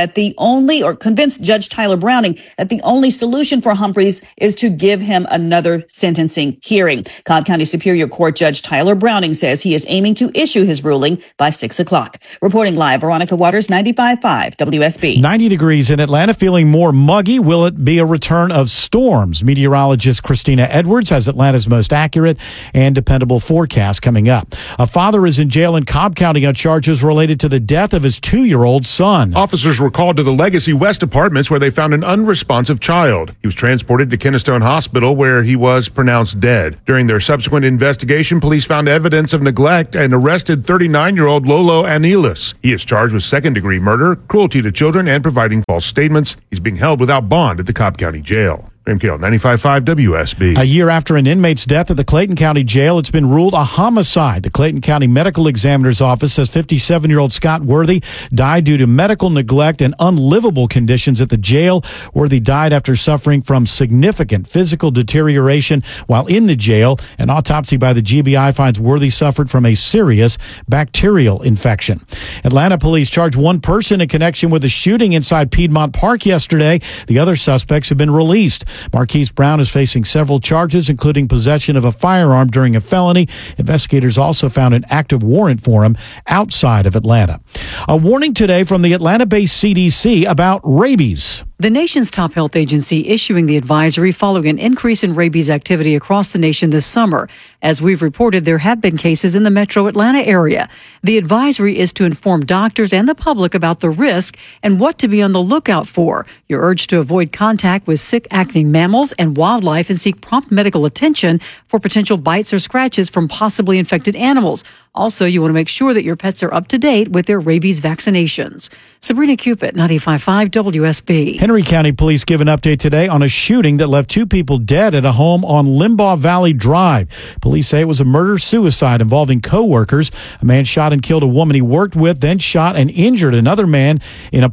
convince Judge Tyler Browning that the only solution for Humphreys is to give him another sentencing hearing. Cobb County Superior Court Judge Tyler Browning says he is aiming to issue his ruling by 6 o'clock. Reporting live, Veronica Waters, 95.5 WSB. 90 degrees in Atlanta, feeling more muggy. Will it be a return of storms? Meteorologist Christina Edwards has Atlanta's most accurate and dependable forecast coming up. A father is in jail in Cobb County on charges related to the death of his 2-year-old son. Officers were called to the Legacy West apartments where they found an unresponsive child. He was transported to Kennestone Hospital where he was pronounced dead. During their subsequent investigation, police found evidence of neglect and arrested 39-year-old Lolo Anilis. He is charged with second-degree murder, cruelty to children, and providing false statements. He's being held without bond at the Cobb County Jail. Graham Cale, 95.5 WSB. A year after an inmate's death at the Clayton County Jail, it's been ruled a homicide. The Clayton County Medical Examiner's Office says 57-year-old Scott Worthy died due to medical neglect and unlivable conditions at the jail. Worthy died after suffering from significant physical deterioration while in the jail. An autopsy by the GBI finds Worthy suffered from a serious bacterial infection. Atlanta police charged one person in connection with a shooting inside Piedmont Park yesterday. The other suspects have been released. Marquise Brown is facing several charges, including possession of a firearm during a felony. Investigators also found an active warrant for him outside of Atlanta. A warning today from the Atlanta-based CDC about rabies. The nation's top health agency issuing the advisory following an increase in rabies activity across the nation this summer. As we've reported, there have been cases in the metro Atlanta area. The advisory is to inform doctors and the public about the risk and what to be on the lookout for. You're urged to avoid contact with sick acting mammals and wildlife and seek prompt medical attention for potential bites or scratches from possibly infected animals. Also, you want to make sure that your pets are up to date with their rabies vaccinations. Sabrina Cupid, 95.5 WSB. Henry County Police give an update today on a shooting that left 2 people dead at a home on Limbaugh Valley Drive. Police say it was a murder-suicide involving co-workers. A man shot and killed a woman he worked with, then shot and injured another man in a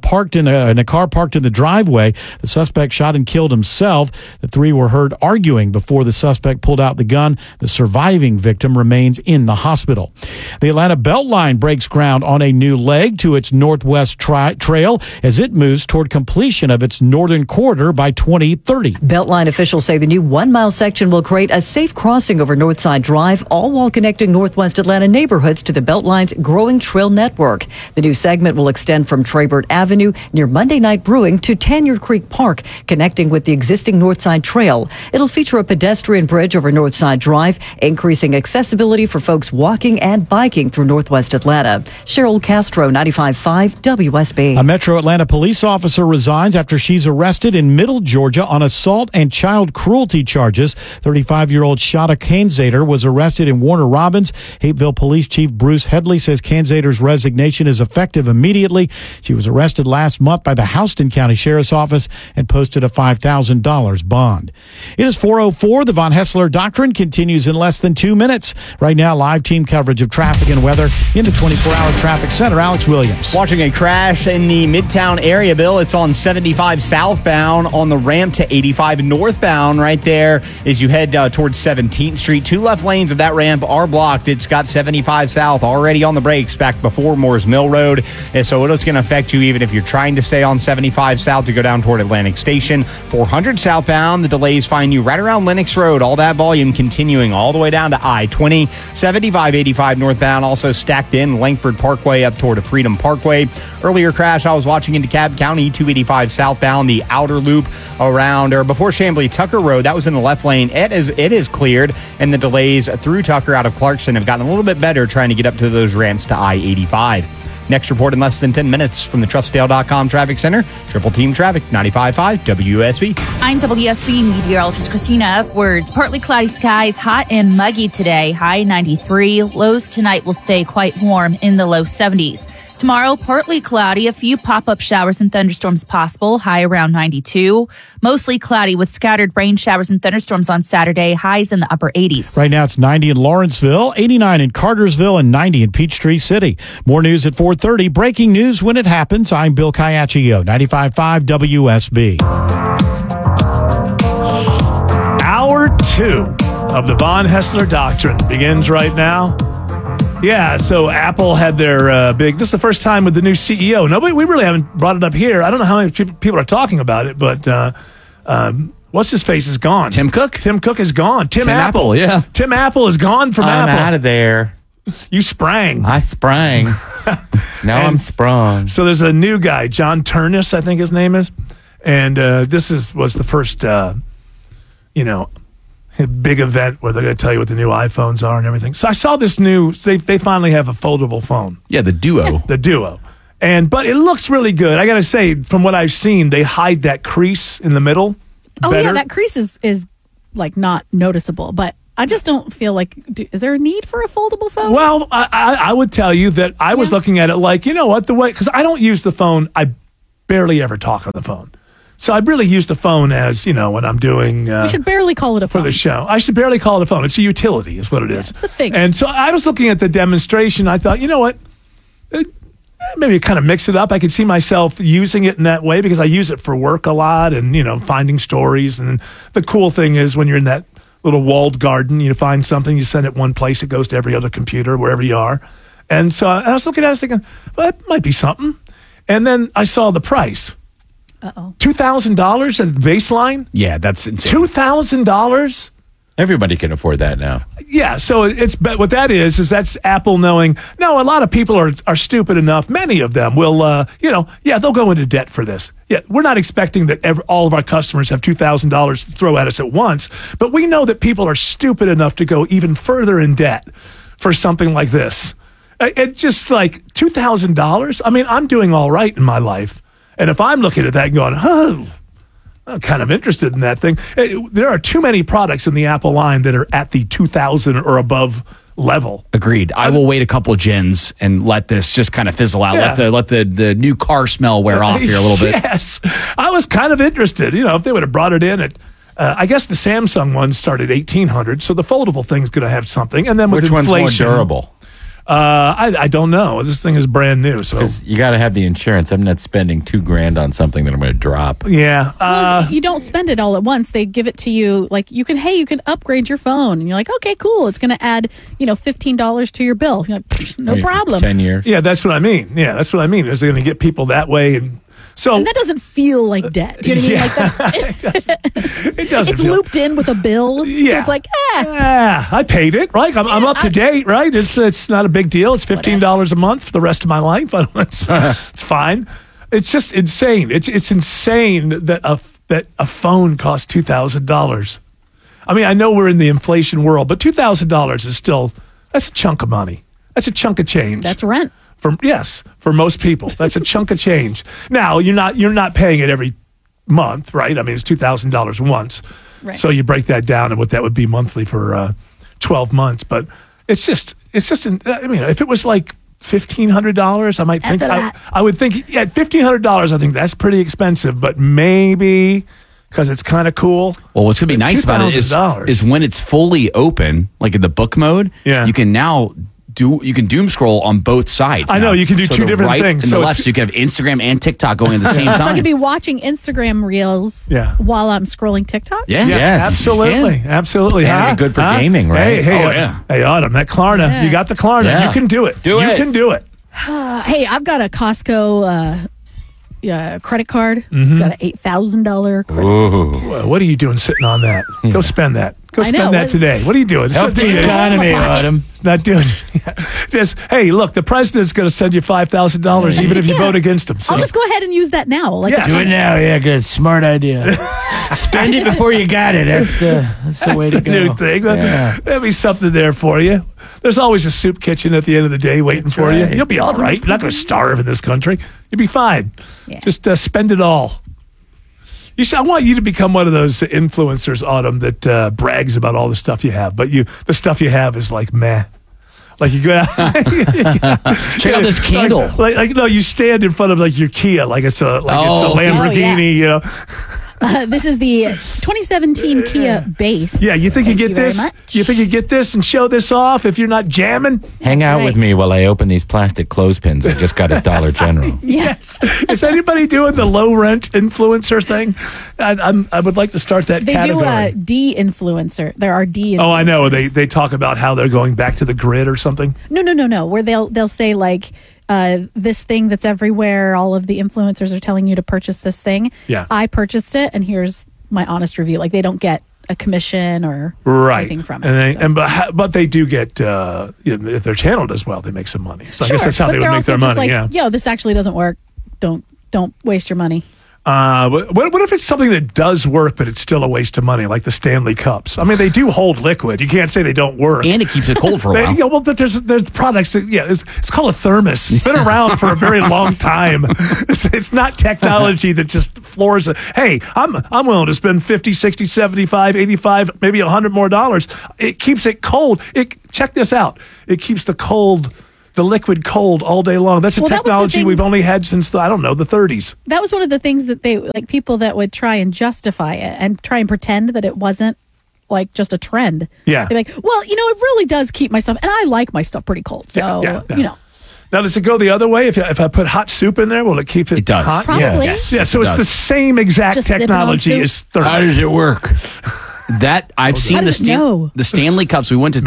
car parked in the driveway. The suspect shot and killed himself. The 3 were heard arguing before the suspect pulled out the gun. The surviving victim remains in the hospital. The Atlanta Beltline breaks ground on a new leg to its Northwest Trail as it moves toward completion of its northern quarter by 2030. Beltline officials say the new 1-mile section will create a safe crossing over Northside Drive, all while connecting Northwest Atlanta neighborhoods to the Beltline's growing trail network. The new segment will extend from Traybert Avenue near Monday Night Brewing to Tanyard Creek Park, connecting with the existing Northside Trail. It'll feature a pedestrian bridge over Northside Drive, increasing accessibility for folks walking and biking through Northwest Atlanta. Cheryl Castro, 95.5 WSB. A Metro Atlanta police officer resigns after she's arrested in Middle Georgia on assault and child cruelty charges. 35-year-old Shada Kanzader was arrested in Warner Robins. Hapeville Police Chief Bruce Headley says Kanzader's resignation is effective immediately. She was arrested last month by the Houston County Sheriff's Office and posted a $5,000 bond. It is 4:04. The Von Hessler Doctrine continues in less than 2 minutes. Right now, live team coverage of traffic and weather in the 24-hour traffic center. Alex Williams. Watching a crash in the Midtown area, Bill. It's on 75 southbound on the ramp to 85 northbound right there as you head towards 17th Street. 2 left lanes of that ramp are blocked. It's got 75 south already on the brakes back before Moores Mill Road. And so it's going to affect you even if you're trying to stay on 75 south to go down toward Atlantic Station. 400 southbound, the delays find you right around Lennox Road. All that volume continuing all the way down to I-20. 75, 85 northbound also stacked in Langford Parkway up toward Freedom Parkway. Earlier crash I was watching in DeKalb County, 285 southbound, the outer loop around or before Chamblee Tucker Road. That was in the left lane. It is cleared, and the delays through Tucker out of Clarkson have gotten a little bit better trying to get up to those ramps to I-85. Next report in less than 10 minutes from the TrustDale.com Traffic Center. Triple Team Traffic, 95.5 WSB. I'm WSB meteorologist Christina Upwards. Partly cloudy skies, hot and muggy today. High 93. Lows tonight will stay quite warm in the low 70s. Tomorrow, partly cloudy, a few pop-up showers and thunderstorms possible, high around 92. Mostly cloudy with scattered rain showers and thunderstorms on Saturday, highs in the upper 80s. Right now it's 90 in Lawrenceville, 89 in Cartersville, and 90 in Peachtree City. More news at 4:30. Breaking news when it happens. I'm Bill Caiaccio, 95.5 WSB. Hour 2 of the Von Hessler Doctrine begins right now. Yeah, so Apple had their this is the first time with the new CEO. We really haven't brought it up here. I don't know how many people are talking about it, but what's his face is gone. Tim Cook? Tim Cook is gone. Tim Apple, yeah. Tim Apple is gone from Apple. I'm out of there. You sprang. I sprang. Now I'm sprung. So there's a new guy, John Turnus, I think his name is. And this was the first, big event where they're going to tell you what the new iPhones are and everything. So I saw this they finally have a foldable phone. Yeah, the Duo. The Duo. But it looks really good. I got to say, from what I've seen, they hide that crease in the middle. Oh, better. yeah, that crease is like not noticeable, but I just don't feel like, is there a need for a foldable phone? Well, I would tell you that I was looking at it like, you know what, because I don't use the phone, I barely ever talk on the phone. So I really use the phone as, when I'm doing... you should barely call it a phone. For the show. I should barely call it a phone. It's a utility is what it is. It's a thing. And so I was looking at the demonstration. I thought, you know what? Maybe kind of mix it up. I could see myself using it in that way because I use it for work a lot and, finding stories. And the cool thing is when you're in that little walled garden, you find something, you send it one place, it goes to every other computer, wherever you are. And so I was looking at it, I was thinking, well, that might be something. And then I saw the price. Uh-oh. $2,000 at the baseline? Yeah, that's insane. $2,000? Everybody can afford that now. Yeah, so but what that is that's Apple knowing, no, a lot of people are stupid enough. Many of them will, they'll go into debt for this. Yeah, we're not expecting that all of our customers have $2,000 to throw at us at once, but we know that people are stupid enough to go even further in debt for something like this. It's just like $2,000. I mean, I'm doing all right in my life. And if I'm looking at that and going, I'm kind of interested in that thing. There are too many products in the Apple line that are at the 2,000 or above level. Agreed. I will wait a couple gens and let this just kind of fizzle out. Yeah. Let the new car smell wear off here a little bit. Yes. I was kind of interested. If they would have brought it in at, I guess the Samsung one started $1,800, so the foldable thing's going to have something. And then with Which inflation, one's more durable? I don't know. This thing is brand new, so you got to have the insurance. I'm not spending $2,000 on something that I'm going to drop. Yeah, you don't spend it all at once. They give it to you like you can upgrade your phone, and you're like, okay, cool. It's going to add $15 to your bill. You're like, no problem. 10 years. Yeah, that's what I mean. Is they're going to get people that way and. So and that doesn't feel like debt. Do you know what I mean? Like that, it doesn't. It's looped in with a bill. Yeah. So it's like, I paid it, right? I'm up to date, right? It's not a big deal. It's $15 a month for the rest of my life. It's fine. It's just insane. It's insane that a phone costs $2,000. I mean, I know we're in the inflation world, but $2,000 is that's a chunk of money. That's a chunk of change. That's rent. For most people, that's a chunk of change. Now you're not paying it every month, right? I mean, it's $2,000 once, right. So you break that down and what that would be monthly for 12 months. But it's just. I mean, if it was like $1,500, I might think I would think $1,500. I think that's pretty expensive, but maybe. Because it's kind of cool. Well, what's going to be nice about it is when it's fully open, like in the book mode, you can now doom scroll on both sides. I know you can do two different things. And the left, so you can have Instagram and TikTok going at the same time. So I could be watching Instagram reels while I'm scrolling TikTok? Yeah, yes, absolutely. And good for gaming, right? Hey, Autumn, that Klarna, you got the Klarna. Yeah. You can do it. You can do it. Hey, I've got a Costco credit card. Mm-hmm. Got an $8,000 credit card. What are you doing sitting on that? Go spend that. Go spend that today. What are you doing? Help the economy, Autumn. It's not doing just, hey, look, the president's going to send you $5,000 even if you vote against him. So. I'll just go ahead and use that now. Do it now. Yeah, good. Smart idea. Spend it before you got it. That's the way to go. New thing. There'll be something there for you. There's always a soup kitchen at the end of the day waiting for you. You'll be all right. You're not going to starve in this country. You'll be fine. Yeah. Just spend it all. I want you to become one of those influencers, Autumn, that brags about all the stuff you have, but the stuff you have is like meh. Like you go out, check out this candle. You stand in front of like your Kia, like it's a Lamborghini. You know. This is the 2017 Kia Base. Yeah, you think you get this? You think you get this and show this off if you're not jamming? Hang out with me while I open these plastic clothespins I just got at Dollar General. Yes. Is anybody doing the low rent influencer thing? I would like to start that category. They do de-influencer. There are de-influencers. Oh, I know. They talk about how they're going back to the grid or something. No. Where they'll say like, this thing that's everywhere, all of the influencers are telling you to purchase this thing. Yeah. I purchased it, and here's my honest review. Like, they don't get a commission or anything from it. But they do get, if their channel does well, they make some money. So I guess that's how they would make their money. This actually doesn't work. Don't waste your money. What if it's something that does work, but it's still a waste of money, like the Stanley Cups? I mean, they do hold liquid. You can't say they don't work. And it keeps it cold for a while. But there's products that, it's called a thermos. It's been around for a very long time. It's not technology that just floors it. Hey, I'm willing to spend 50, 60, 75, 85, maybe $100 more. It keeps it cold. Check this out. It keeps the liquid cold all day long. That's a technology we've only had since the 30s. That was one of the things that they, like, people that would try and justify it and try and pretend that it wasn't like just a trend. Yeah. They're like, well, it really does keep my stuff, and I like my stuff pretty cold. So, Now, does it go the other way? If I put hot soup in there, will it keep it hot? Probably. Yeah, so it's the same exact just technology as thermos. How does it work? I've seen the Stanley Cups. We went to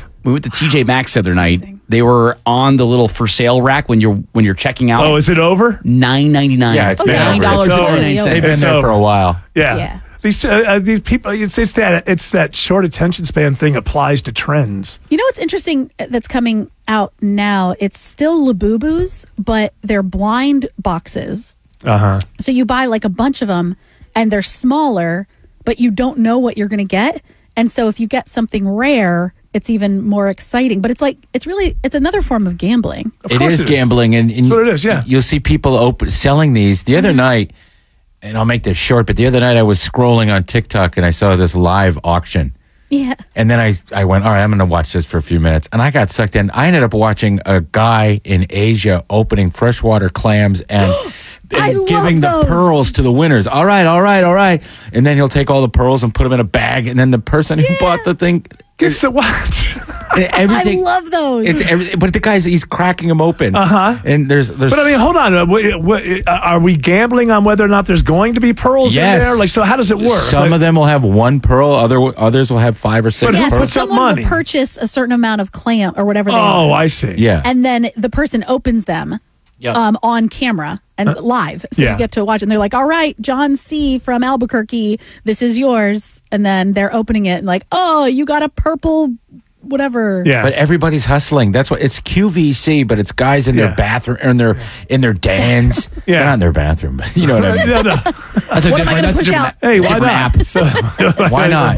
TJ Maxx the other night. They were on the little for sale rack when you're checking out. Oh, is it over? $9.99. Yeah, it's been $9.99. They've been there for a while. Yeah. These people, it's that short attention span thing applies to trends. You know what's interesting that's coming out now? It's still Labubus, but they're blind boxes. So you buy like a bunch of them, and they're smaller, but you don't know what you're going to get. And so if you get something rare, it's even more exciting. But it's another form of gambling. It is gambling. And that's what it is, yeah. You'll see people selling these. The other night, and I'll make this short, but the other night I was scrolling on TikTok and I saw this live auction. Yeah. And then I went, all right, I'm going to watch this for a few minutes. And I got sucked in. I ended up watching a guy in Asia opening freshwater clams and giving the pearls to the winners. All right. And then he'll take all the pearls and put them in a bag. And then the person who bought the thing gets the watch. I love those. But the guy's, he's cracking them open. And there's. But I mean, hold on. Are we gambling on whether or not there's going to be pearls in there? Like, so how does it work? Some of them will have one pearl. Others will have 5 or 6 But pearls. who puts up money? Will purchase a certain amount of clam or whatever they are. Oh, I see. Yeah. And then the person opens them on camera and live. So you get to watch. And they're like, all right, John C. from Albuquerque, this is yours. And then they're opening it and like, oh, you got a purple whatever. Yeah. But everybody's hustling. That's what it's QVC, but it's guys in their bathroom or in their dens. Yeah. Not in their bathroom, but you know what I mean. No. That's what am I going to push out? Hey, why not? Why not?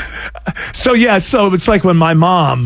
So it's like when my mom,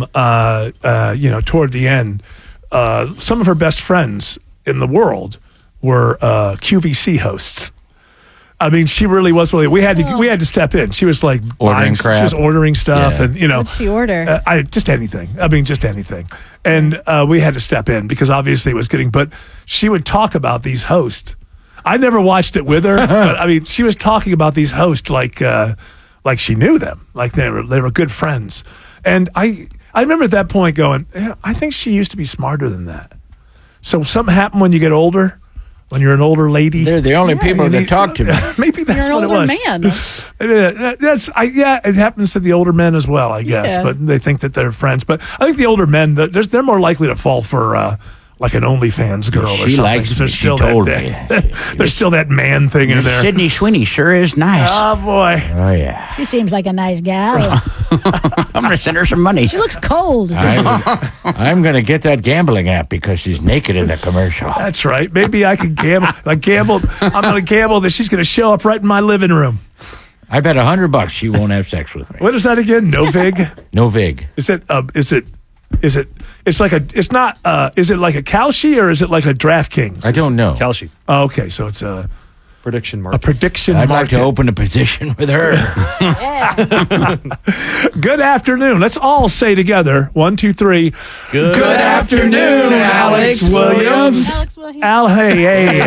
toward the end, some of her best friends in the world were QVC hosts. I mean, she really was. We had to step in. She was like ordering crap. She was ordering stuff, and What'd she order? Just anything. I mean, just anything. And we had to step in because obviously it was getting. But she would talk about these hosts. I never watched it with her, but I mean, she was talking about these hosts like she knew them, like they were good friends. And I remember at that point going, I think she used to be smarter than that. So something happened when you get older. When you're an older lady, they're the only people that talk to me. Maybe that's what it was. You're an older man. It happens to the older men as well, I guess. Yeah. But they think that they're friends. But I think the older men, they're more likely to fall for like an OnlyFans girl or something. Likes me. She told me. There's still that man thing in there. Sydney Sweeney sure is nice. Oh boy. Oh yeah. She seems like a nice gal. I'm going to send her some money. She looks cold. I'm going to get that gambling app because she's naked in the commercial. That's right. Maybe I can gamble. I'm going to gamble that she's going to show up right in my living room. I bet $100 she won't have sex with me. What is that again? Novig? Novig. Is it like a Kalshi or is it like a DraftKings? I don't know. Kalshi. Oh, okay, so it's a prediction market. A prediction I'd market. like to open a petition with her. Good afternoon. Let's all say together. 1, 2, 3. Good afternoon, Alex Williams. Hey.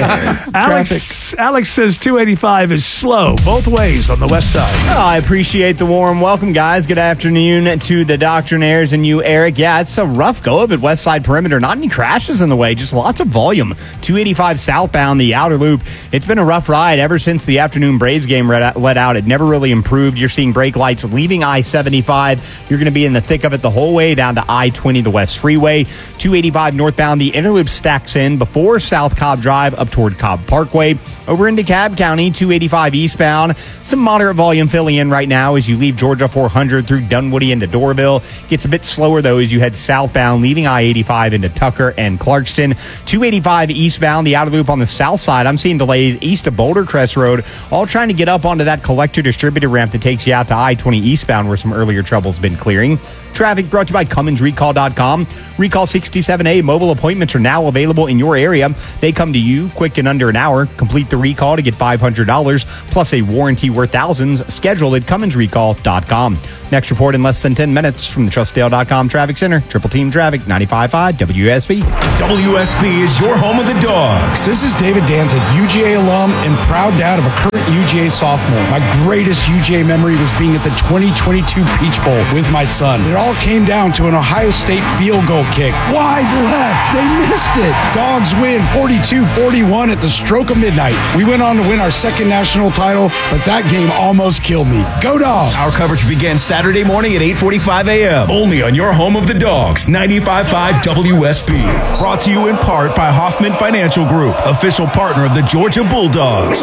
Alex says 285 is slow both ways on the west side. Oh, I appreciate the warm welcome, guys. Good afternoon to the Doctrinaires and you, Eric. Yeah, it's a rough go of it, West Side Perimeter. Not any crashes in the way, just lots of volume. 285 southbound, the outer loop. It's been a rough ride ever since the afternoon Braves game let out. It never really improved. You're seeing brake lights leaving I-75. You're going to be in the thick of it the whole way down to I-20, the West Freeway. 285 northbound, the inner loop stacks in before South Cobb Drive up toward Cobb Parkway. Over into Cobb County, 285 eastbound. Some moderate volume filling in right now as you leave Georgia 400 through Dunwoody into Doraville. Gets a bit slower, though, as you head southbound, leaving I-85 into Tucker and Clarkston. 285 eastbound, the outer loop on the south side. I'm seeing delays east of Boulder Crest Road, all trying to get up onto that collector distributor ramp that takes you out to I-20 eastbound where some earlier trouble's been clearing. Traffic brought to you by CummonsRecall.com. Recall 67A mobile appointments are now available in your area. They come to you quick in under an hour. Complete the recall to get $500 plus a warranty worth thousands. Schedule at CummonsRecall.com. Next report in less than 10 minutes from the TrustDale.com Traffic Center. Triple Team Traffic, 95.5 WSB. WSB is your home of the Dogs. This is David Danzig, UGA alum and proud dad of a current UGA sophomore. My greatest UGA memory was being at the 2022 Peach Bowl with my son. It all came down to an Ohio State field goal kick. Wide left. They missed it. Dogs win 42-41 at the stroke of midnight. We went on to win our second national title, but that game almost killed me. Go Dogs! Our coverage begins Saturday morning at 8:45 a.m. Only on your home of the Dogs, 95.5 WSB. Brought to you in part by Hoffman Financial Group, official partner of the Georgia Bulldogs.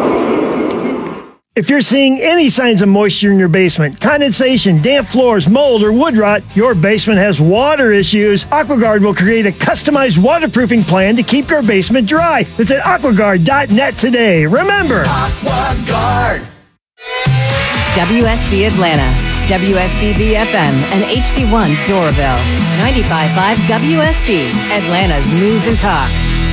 If you're seeing any signs of moisture in your basement, condensation, damp floors, mold, or wood rot, your basement has water issues, AquaGuard will create a customized waterproofing plan to keep your basement dry. Visit aquaguard.net today. Remember, AquaGuard. WSB Atlanta, WSB BFM, and HD1 Doraville. 95.5 WSB, Atlanta's News and Talk.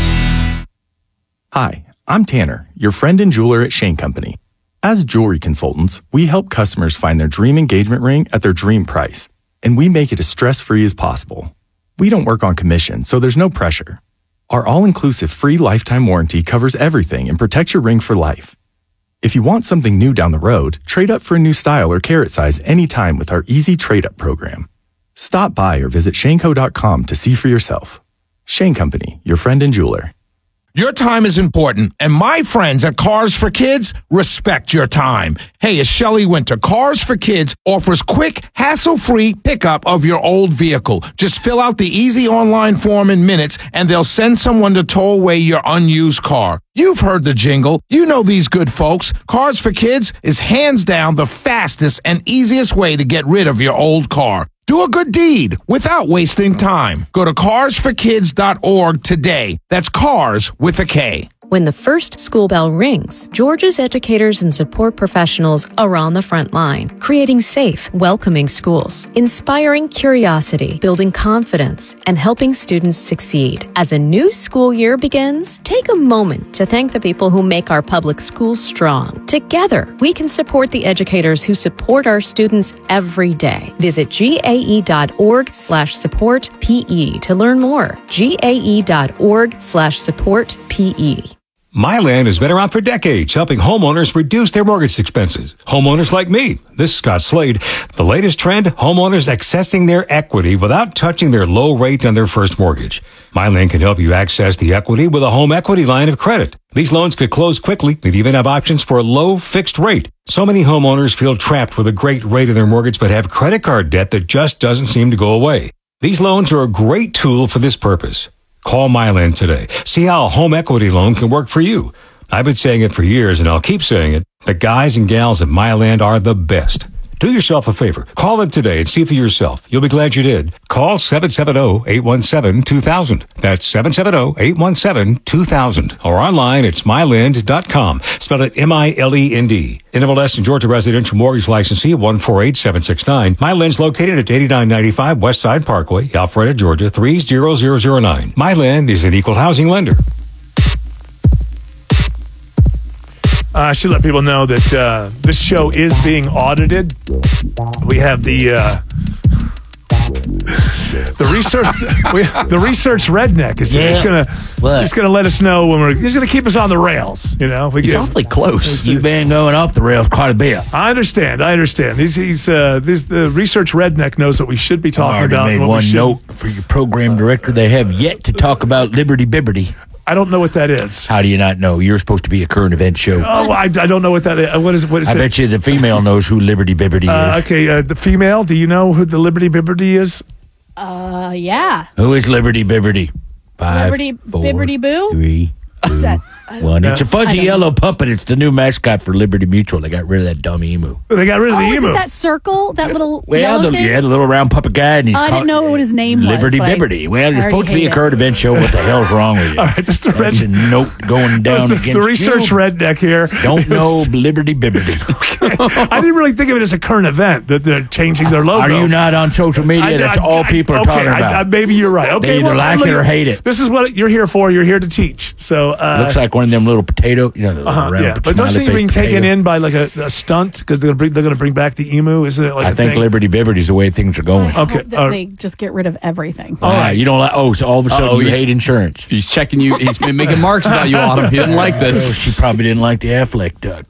Hi, I'm Tanner, your friend and jeweler at Shane Company. As jewelry consultants, we help customers find their dream engagement ring at their dream price, and we make it as stress-free as possible. We don't work on commission, so there's no pressure. Our all-inclusive free lifetime warranty covers everything and protects your ring for life. If you want something new down the road, trade up for a new style or carat size anytime with our easy trade-up program. Stop by or visit shaneco.com to see for yourself. Shane Company, your friend and jeweler. Your time is important, and my friends at Cars for Kids respect your time. Hey, it's Shelley Winter. Cars for Kids offers quick, hassle-free pickup of your old vehicle. Just fill out the easy online form in minutes, and they'll send someone to tow away your unused car. You've heard the jingle. You know these good folks. Cars for Kids is hands down the fastest and easiest way to get rid of your old car. Do a good deed without wasting time. Go to carsforkids.org today. That's cars with a K. When the first school bell rings, Georgia's educators and support professionals are on the front line, creating safe, welcoming schools, inspiring curiosity, building confidence, and helping students succeed. As a new school year begins, take a moment to thank the people who make our public schools strong. Together, we can support the educators who support our students every day. Visit gae.org/support-PE to learn more. gae.org/support-PE. MyLand has been around for decades, helping homeowners reduce their mortgage expenses. Homeowners like me. This is Scott Slade. The latest trend, homeowners accessing their equity without touching their low rate on their first mortgage. MyLand can help you access the equity with a home equity line of credit. These loans could close quickly and even have options for a low fixed rate. So many homeowners feel trapped with a great rate of their mortgage but have credit card debt that just doesn't seem to go away. These loans are a great tool for this purpose. Call MyLand today. See how a home equity loan can work for you. I've been saying it for years, and I'll keep saying it. The guys and gals at MyLand are the best. Do yourself a favor. Call them today and see for yourself. You'll be glad you did. Call 770-817-2000. That's 770-817-2000. Or online, it's mylend.com. Spell it MILEND. NMLS and Georgia Residential Mortgage Licensee 148769. MyLend's located at 8995 Westside Parkway, Alpharetta, Georgia 30009. MyLend is an equal housing lender. I should let people know that this show is being audited. We have the research. The research redneck is he's gonna let us know when he's gonna keep us on the rails. You know, he's awfully close. You've been going off the rails quite a bit. I understand. The research redneck knows what we should be talking about. I already made one note for your program director. They have yet to talk about Liberty Bibberty. I don't know what that is. How do you not know? You're supposed to be a current event show. Oh, I don't know what that is. What is it? I bet you the female knows who Liberty Bibberty is. Okay, the female. Do you know who the Liberty Bibberty is? Yeah. Who is Liberty Bibberty? 5, Liberty 4, Bibberty Boo? 3, 2, 1. It's a fuzzy yellow puppet. It's the new mascot for Liberty Mutual. They got rid of that dumb emu. They got rid of the Is emu. it that circle? That little Well, yellow thing? the little round puppet guy. And he's I didn't know what his name Liberty was. Bibberty. Well, you're supposed to be a current event show. What the hell's wrong with you? All right, this is That's a note going down the against research you. redneck here. Don't know Liberty Bibberty. I didn't really think of it as a current event that they're changing their logo. Are you not on social media? That's all people are talking about. Maybe you're right. Okay, They either like it or hate it. This is what you're here for. You're here to teach. So looks like one of them little potato, the little round but don't you think smiley being face taken potato. in by like a stunt because they're going to bring back the emu? Isn't it like I think thing? Liberty Bibberty's the way things are going. Okay, They just get rid of everything. All right, you don't like. Oh, so all of a sudden you hate insurance. He's checking you. He's been making marks about you, Autumn. He didn't like this. She probably didn't like the Affleck duck.